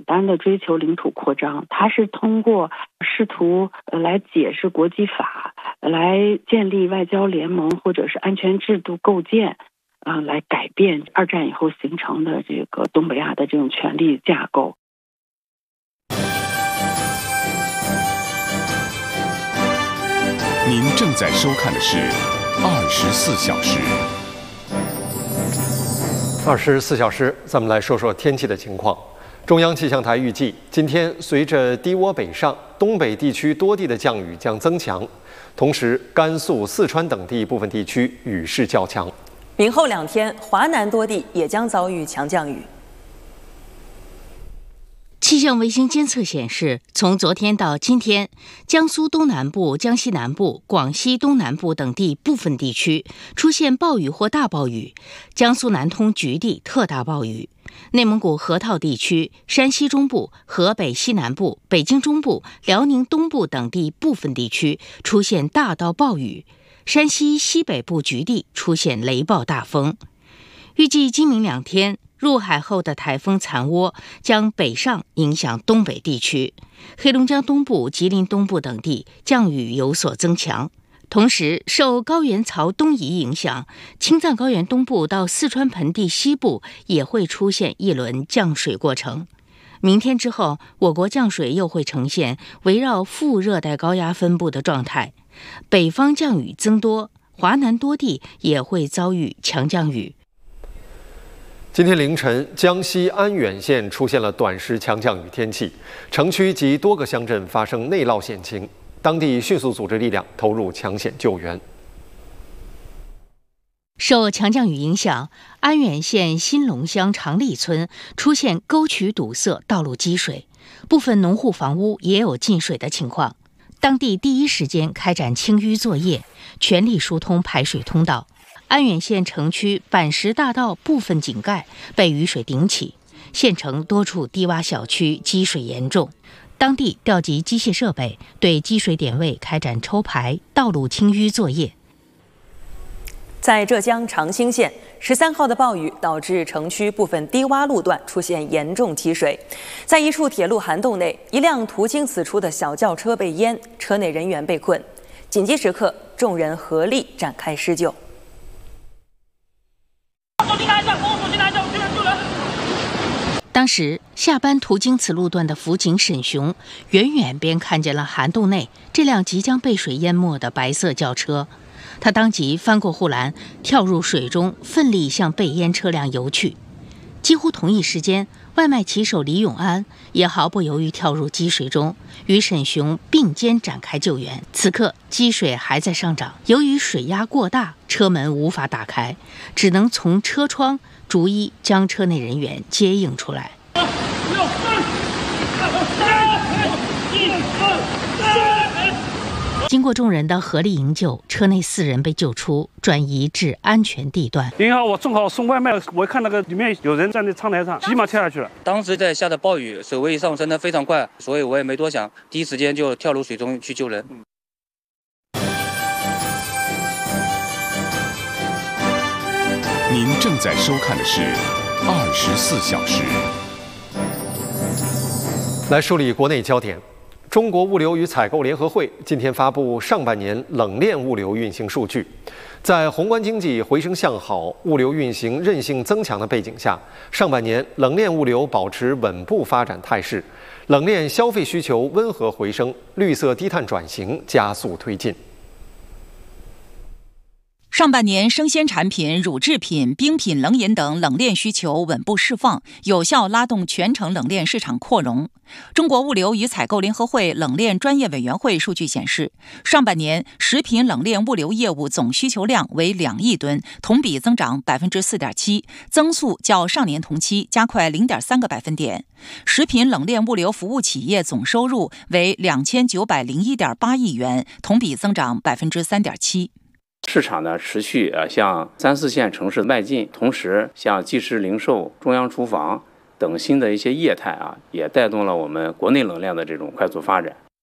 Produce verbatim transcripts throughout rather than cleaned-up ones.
单的追求领土扩张，它是通过试图呃来解释国际法，来建立外交联盟或者是安全制度构建，啊、呃，来改变二战以后形成的这个东北亚的这种权力架构。 您正在收看的是二十四小时。 二十四小时，咱们来说说天气的情况。中央气象台预计，今天随着低涡北上，东北地区多地的降雨将增强，同时甘肃、四川等地部分地区雨势较强。 明后两天，华南多地也将遭遇强降雨。 气象卫星监测显示，从昨天到今天，江苏东南部、江西南部、广西东南部等地部分地区出现暴雨或大暴雨，江苏南通局地特大暴雨，内蒙古河套地区、山西中部、河北西南部、北京中部、辽宁东部等地部分地区出现大到暴雨，山西西北部局地出现雷暴大风。预计今明两天，入海后的台风残涡将北上影响东北地区，黑龙江东部、吉林东部等地降雨有所增强。同时，受高原槽东移影响，青藏高原东部到四川盆地西部也会出现一轮降水过程。明天之后，我国降水又会呈现围绕副热带高压分布的状态，北方降雨增多，华南多地也会遭遇强降雨。 今天凌晨，江西安远县出现了短时强降雨天气，城区及多个乡镇发生内涝险情，当地迅速组织力量投入抢险救援。 受强降雨影响，安远县新隆乡长立村出现沟渠堵塞、道路积水，部分农户房屋也有进水的情况。当地第一时间开展清淤作业，全力疏通排水通道。安远县城区板石大道部分井盖被雨水顶起，县城多处低洼小区积水严重，当地调集机械设备对积水点位开展抽排、道路清淤作业。 在浙江长兴县，十三号的暴雨导致城区部分低洼路段出现严重积水，在一处铁路涵洞内，一辆途经此处的小轿车被淹，车内人员被困。紧急时刻，众人合力展开施救。 当时下班途经此路段的辅警沈雄，远远便看见了涵洞内这辆即将被水淹没的白色轿车，他当即翻过护栏，跳入水中，奋力向被淹车辆游去。几乎同一时间，外卖骑手李永安也毫不犹豫跳入积水中，与沈雄并肩展开救援。此刻积水还在上涨，由于水压过大，车门无法打开，只能从车窗逐一将车内人员接应出来。经过众人的合力营救，车内四人被救出，转移至安全地段。 您好，我正好送外卖，我看那个里面有人站在窗台上，急忙跳下去了。 当时在下的暴雨，水位上升得非常快，所以我也没多想，第一时间就跳入水中去救人。 您正在收看的是二十四小时。 来梳理国内焦点。中国物流与采购联合会今天发布上半年冷链物流运行数据，在宏观经济回升向好、物流运行韧性增强的背景下，上半年冷链物流保持稳步发展态势，冷链消费需求温和回升，绿色低碳转型加速推进。 上半年生鲜产品、乳制品、冰品、冷饮等冷链需求稳步释放，有效拉动全程冷链市场扩容。中国物流与采购联合会冷链专业委员会数据显示，上半年食品冷链物流业务总需求量为两亿吨，同比增长百分之四点七，增速较上年同期加快零点三个百分点。食品冷链物流服务企业总收入为两千九百零一点八亿元，同比增长百分之三点七。 市场呢持续呃向三四线城市迈进，同时像即时零售、中央厨房等新的一些业态啊，也带动了我们国内冷链的这种快速发展。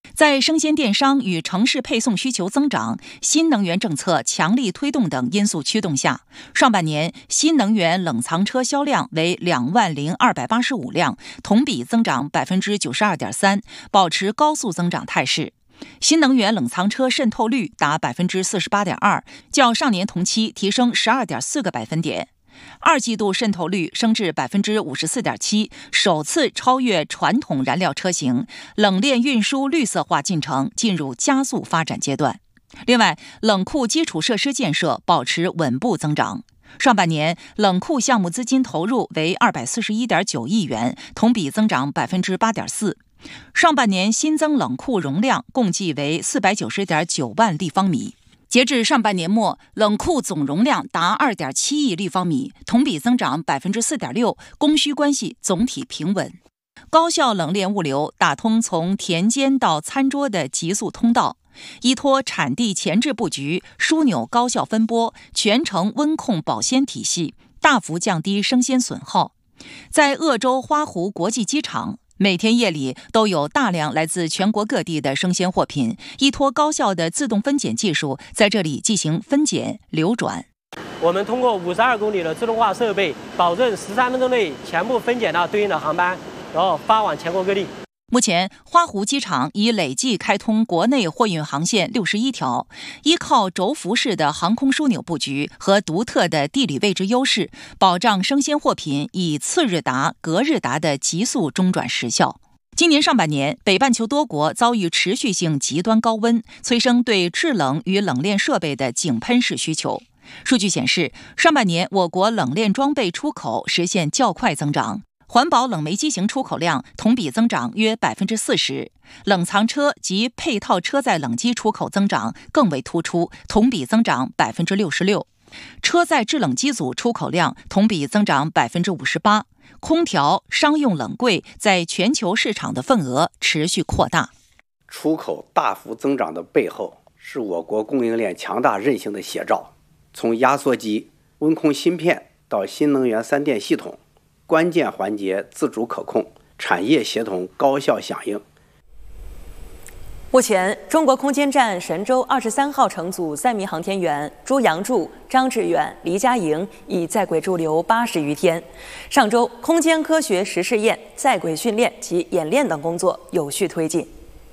在生鲜电商与城市配送需求增长、新能源政策强力推动等因素驱动下，上半年新能源冷藏车销量为两万零二百八十五辆，同比增长百分之九十二点三，保持高速增长态势。新能源冷藏车渗透率达百分之四十八点二，较上年同期提升十二点四个百分点。二季度渗透率升至百分之五十四点七，首次超越传统燃料车型，冷链运输绿色化进程进入加速发展阶段。另外，冷库基础设施建设保持稳步增长。上半年冷库项目资金投入为二百四十一点九亿元，同比增长百分之八点四。上半年新增冷库容量共计为四百九十点九万立方米。截至上半年末，冷库总容量达 二点七亿立方米，同比增长 百分之四点六， 供需关系总体平稳。高效冷链物流打通从田间到餐桌的急速通道，依托产地前置布局、枢纽高效分拨、全程温控保鲜体系，大幅降低生鲜损耗。在鄂州花湖国际机场，每天夜里都有大量来自全国各地的生鲜货品，依托高效的自动分拣技术，在这里进行分拣流转。 我们通过五十二公里的自动化设备，保证十三分钟内全部分拣到对应的航班，然后发往全国各地。 目前，花湖机场已累计开通国内货运航线六十一条，依靠轴幅式的航空枢纽布局和独特的地理位置优势，保障生鲜货品以次日达、隔日达的急速中转时效。今年上半年，北半球多国遭遇持续性极端高温，催生对制冷与冷链设备的井喷式需求。数据显示，上半年我国冷链装备出口实现较快增长。环保冷媒机型出口量同比增长约百分之四十，冷藏车及配套车载冷机出口增长更为突出，同比增长百分之六十六。车载制冷机组出口量同比增长百分之五十八。空调、商用冷柜在全球市场的份额持续扩大。 出口大幅增长的背后，是我国供应链强大韧性的写照。从压缩机、温控芯片到新能源三电系统，关键环节自主可控，产业协同高效响应。 目前，中国空间站神舟二十三号乘组三名航天员朱杨柱、张志远、黎佳莹已在轨驻留八十余天。上周，空间科学实试验、在轨训练及演练等工作有序推进。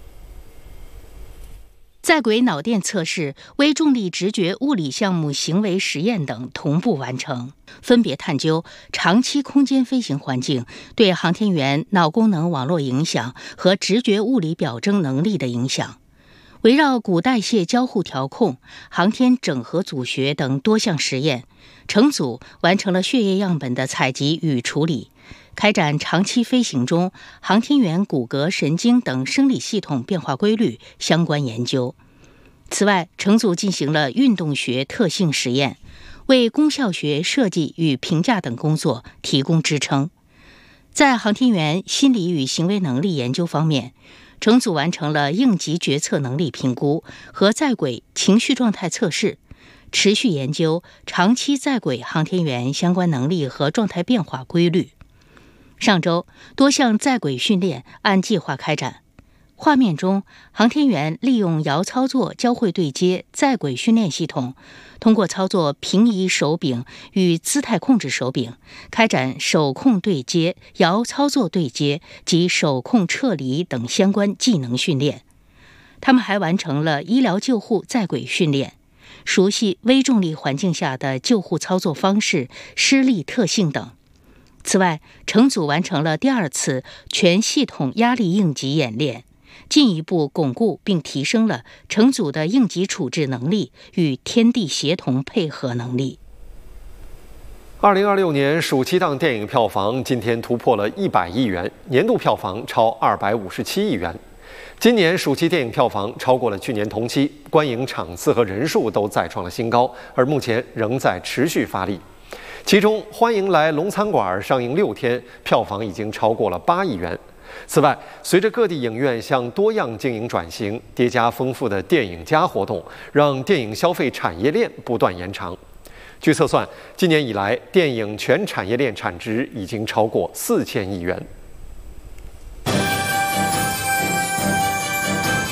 在轨脑电测试、微重力直觉物理项目行为实验等同步完成，分别探究长期空间飞行环境对航天员脑功能网络影响和直觉物理表征能力的影响。围绕骨代谢交互调控、航天整合组学等多项实验，乘组完成了血液样本的采集与处理，开展长期飞行中航天员骨骼、神经等生理系统变化规律相关研究。此外，乘组进行了运动学特性实验，为功效学设计与评价等工作提供支撑。在航天员心理与行为能力研究方面，乘组完成了应急决策能力评估和在轨情绪状态测试，持续研究长期在轨航天员相关能力和状态变化规律。上周，多项在轨训练按计划开展。画面中，航天员利用遥操作交会对接在轨训练系统，通过操作平移手柄与姿态控制手柄，开展手控对接、遥操作对接及手控撤离等相关技能训练。他们还完成了医疗救护在轨训练，熟悉微重力环境下的救护操作方式、施力特性等。此外，乘组完成了第二次全系统压力应急演练，进一步巩固并提升了乘组的应急处置能力与天地协同配合能力。 二零二六年暑期档电影票房今天突破了一百亿元，年度票房超二百五十七亿元。今年暑期电影票房超过了去年同期，观影场次和人数都再创了新高，而目前仍在持续发力。其中，《欢迎来龙餐馆》上映六天，票房已经超过了八亿元。此外，随着各地影院向多样经营转型，叠加丰富的电影加活动，让电影消费产业链不断延长。据测算，今年以来，电影全产业链产值已经超过四千亿元。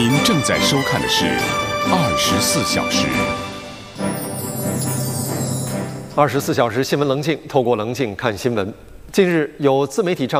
您正在收看的是《二十四小时》。二十四小时新闻棱镜，透过棱镜看新闻。近日，有自媒体账